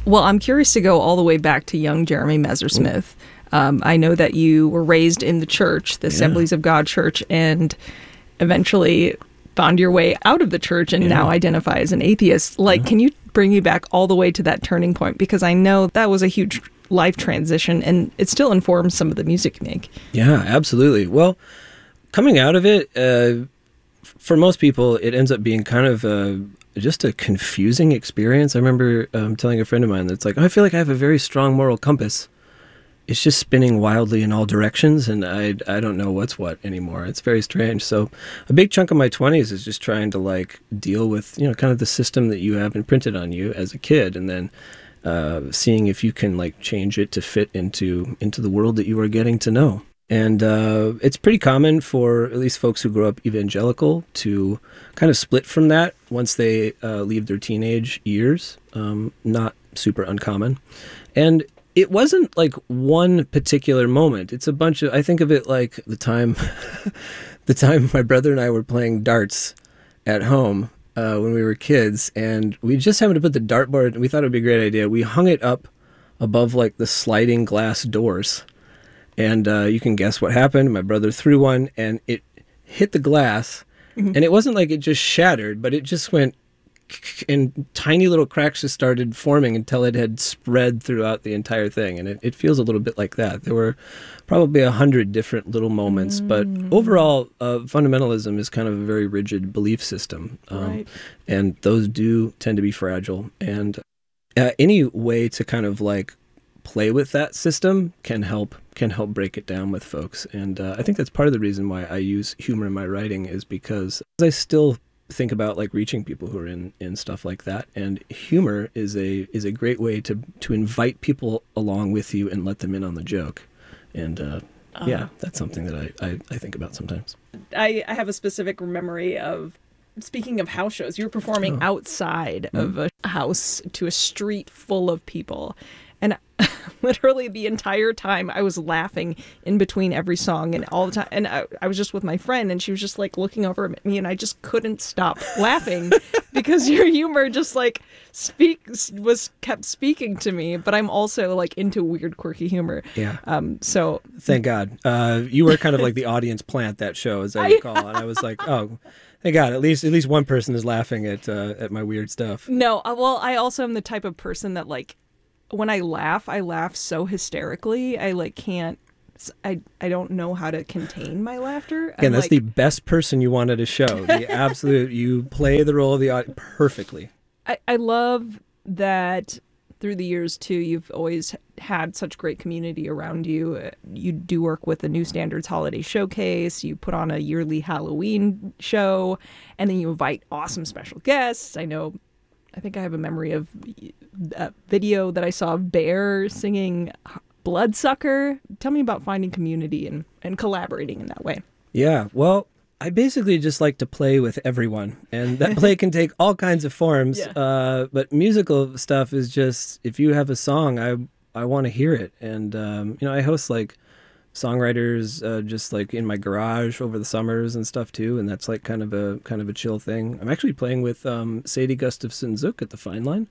Well, I'm curious to go all the way back to young Jeremy Messersmith. I know that you were raised in the church, the Assemblies of God Church, and eventually found your way out of the church and now identify as an atheist. Like, can you bring me back all the way to that turning point? Because I know that was a huge life transition, and it still informs some of the music you make. Yeah, absolutely. Well, coming out of it, for most people, it ends up being kind of just a confusing experience. I remember telling a friend of mine that's like, oh, I feel like I have a very strong moral compass. It's just spinning wildly in all directions, and I don't know what's what anymore. It's very strange. So a big chunk of my 20s is just trying to like deal with, you know, kind of the system that you have imprinted on you as a kid, and then seeing if you can like change it to fit into the world that you are getting to know. And it's pretty common for at least folks who grow up evangelical to kind of split from that once they leave their teenage years. Not super uncommon. And it wasn't like one particular moment. It's a bunch of, I think of it like the time my brother and I were playing darts at home when we were kids, and we just happened to put the dartboard, and we thought it would be a great idea. We hung it up above like the sliding glass doors, and you can guess what happened. My brother threw one, and it hit the glass, and it wasn't like it just shattered, but it just went, and tiny little cracks just started forming until it had spread throughout the entire thing. And it feels a little bit like that. There were probably 100 different little moments, but overall, fundamentalism is kind of a very rigid belief system. Right. And those do tend to be fragile. And any way to kind of like play with that system can help break it down with folks. And I think that's part of the reason why I use humor in my writing, is because I still think about like reaching people who are in stuff like that, and humor is a great way to invite people along with you and let them in on the joke. And yeah, that's something that I think about sometimes. I have a specific memory of, speaking of house shows, you were performing outside of a house to a street full of people, and literally the entire time I was laughing in between every song, and all the time. And I was just with my friend, and she was just like looking over at me, and I just couldn't stop laughing because your humor just like kept speaking to me. But I'm also like into weird, quirky humor. Yeah. So thank God. You were kind of like the audience plant that show, as I recall, and I was like, oh, thank God, at least one person is laughing at my weird stuff. No, well, I also am the type of person that like, when I laugh so hysterically. I like can't. I don't know how to contain my laughter. Again, that's like the best person you wanted to show. The absolute, you play the role of the audience perfectly. I love that through the years too. You've always had such great community around you. You do work with the New Standards Holiday Showcase. You put on a yearly Halloween show, and then you invite awesome special guests. I think I have a memory of a video that I saw of Bear singing Bloodsucker. Tell me about finding community and collaborating in that way. Yeah, well, I basically just like to play with everyone, and that play can take all kinds of forms. Yeah. But musical stuff is just, if you have a song, I want to hear it. And, I host like songwriters just like in my garage over the summers and stuff too, and that's like kind of a chill thing. I'm actually playing with Sadie Gustafson Zook at the Fine Line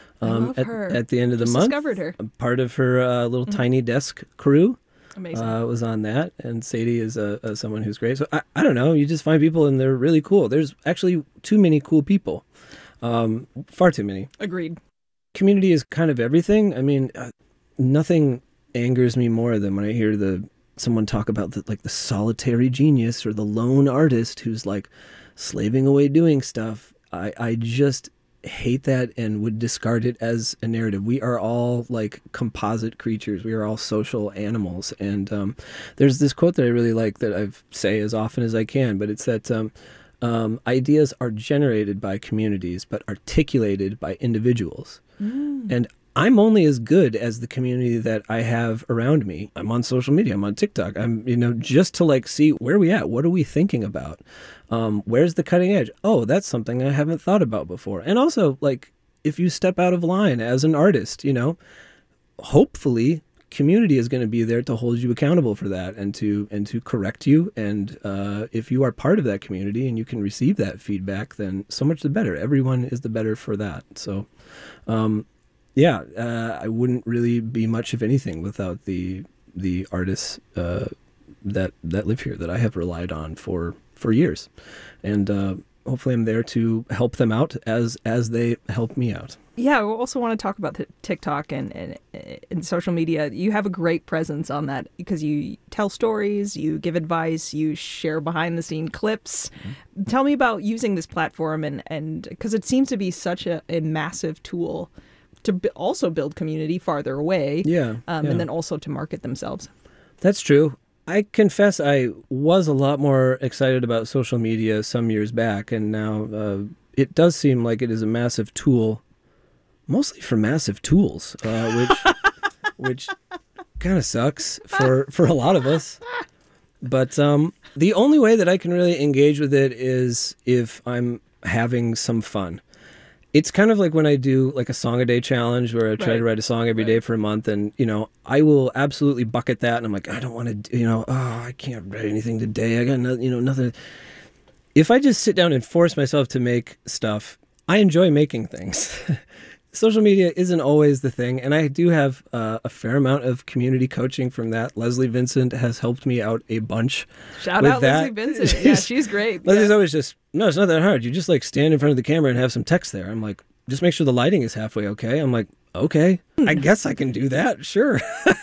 at the end of the month. Discovered her. I'm part of her little tiny desk crew. Amazing. Was on that, and Sadie is someone who's great. So I don't know, you just find people and they're really cool. There's actually too many cool people, far too many. Agreed. Community is kind of everything. I mean, nothing angers me more than when I hear someone talk about the solitary genius or the lone artist who's like slaving away doing stuff. I just hate that and would discard it as a narrative. We are all like composite creatures. We are all social animals. And there's this quote that I really like that I say as often as I can, but it's that ideas are generated by communities, but articulated by individuals. And I'm only as good as the community that I have around me. I'm on social media. I'm on TikTok. I'm, just to like see where are we at? What are we thinking about? Where's the cutting edge? Oh, that's something I haven't thought about before. And also, like, if you step out of line as an artist, hopefully community is going to be there to hold you accountable for that and to correct you. And if you are part of that community and you can receive that feedback, then so much the better. Everyone is the better for that. So, yeah, I wouldn't really be much of anything without the artists that live here that I have relied on for years, and hopefully I'm there to help them out as they help me out. Yeah, I also want to talk about the TikTok and social media. You have a great presence on that because you tell stories, you give advice, you share behind the scene clips. Mm-hmm. Tell me about using this platform and because it seems to be such a massive tool to also build community farther away. Yeah, and then also to market themselves. That's true. I confess I was a lot more excited about social media some years back, and now it does seem like it is a massive tool. Mostly for massive tools, which kind of sucks for a lot of us. But the only way that I can really engage with it is if I'm having some fun. It's kind of like when I do like a song a day challenge where I try to write a song every day for a month, and I will absolutely bucket that, and I'm like, I don't want to, I can't write anything today. I got nothing. If I just sit down and force myself to make stuff, I enjoy making things. Social media isn't always the thing, and I do have a fair amount of community coaching from that. Leslie Vincent has helped me out a bunch. Shout out Leslie Vincent. Yeah, she's great. Leslie's always just, no, it's not that hard. You just like stand in front of the camera and have some text there. I'm like, just make sure the lighting is halfway okay. I'm like, okay, I guess I can do that. Sure.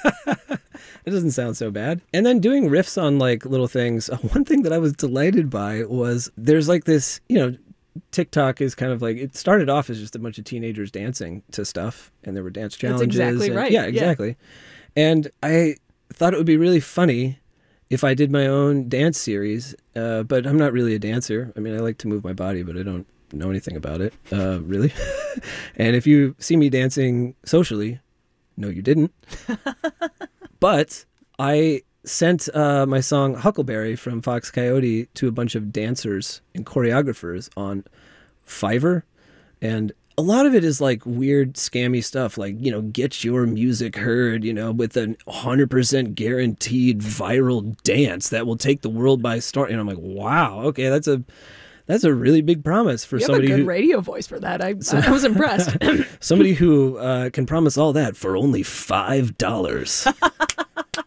It doesn't sound so bad. And then doing riffs on like little things. One thing that I was delighted by was there's like this, TikTok is kind of like, it started off as just a bunch of teenagers dancing to stuff, and there were dance challenges. That's exactly right. Yeah, exactly. Yeah. And I thought it would be really funny if I did my own dance series, but I'm not really a dancer. I mean, I like to move my body, but I don't know anything about it, really. And if you see me dancing socially, no, you didn't. But I sent my song Huckleberry from Fox Coyote to a bunch of dancers and choreographers on Fiverr. And a lot of it is like weird, scammy stuff, like, get your music heard, with a 100% guaranteed viral dance that will take the world by storm. And I'm like, wow, okay, that's a really big promise for somebody who... You have a good radio voice for that. I was impressed. Somebody who can promise all that for only $5.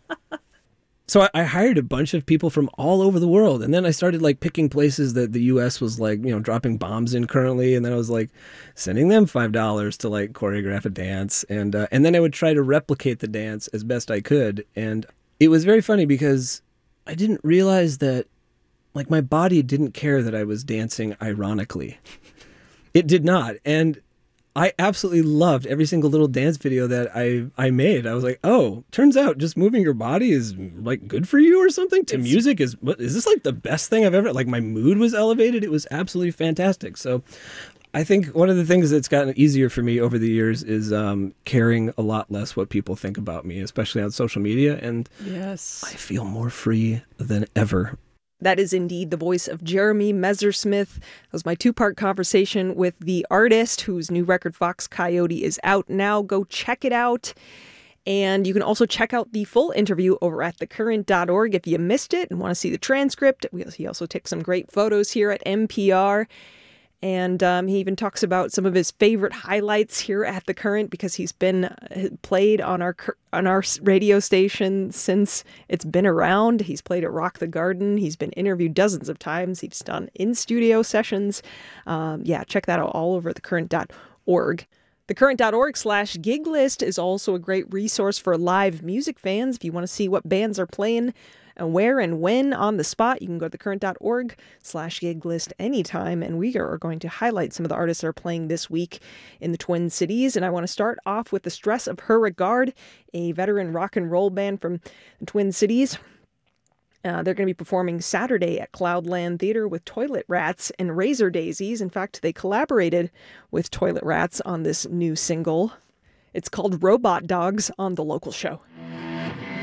So I hired a bunch of people from all over the world, and then I started like picking places that the U.S. was like, dropping bombs in currently, and then I was like sending them $5 to like choreograph a dance, and then I would try to replicate the dance as best I could, and it was very funny because I didn't realize that like my body didn't care that I was dancing ironically. It did not, and I absolutely loved every single little dance video that I made. I was like, oh, turns out just moving your body is like good for you or something. To music is this like the best thing I've ever, like my mood was elevated. It was absolutely fantastic. So I think one of the things that's gotten easier for me over the years is caring a lot less what people think about me, especially on social media. And yes, I feel more free than ever. That is indeed the voice of Jeremy Messersmith. That was my two-part conversation with the artist whose new record, Fox Coyote, is out now. Go check it out. And you can also check out the full interview over at thecurrent.org if you missed it and want to see the transcript. He also took some great photos here at NPR. And he even talks about some of his favorite highlights here at The Current because he's been played on our radio station since it's been around. He's played at Rock the Garden. He's been interviewed dozens of times. He's done in-studio sessions. Check that out all over thecurrent.org. Thecurrent.org/gig list is also a great resource for live music fans. If you want to see what bands are playing and where and when on the spot, you can go to thecurrent.org/gig list anytime. And we are going to highlight some of the artists that are playing this week in the Twin Cities. And I want to start off with The Stress of Her Regard, a veteran rock and roll band from the Twin Cities. They're going to be performing Saturday at Cloudland Theater with Toilet Rats and Razor Daisies. In fact, they collaborated with Toilet Rats on this new single. It's called Robot Dogs on the local show.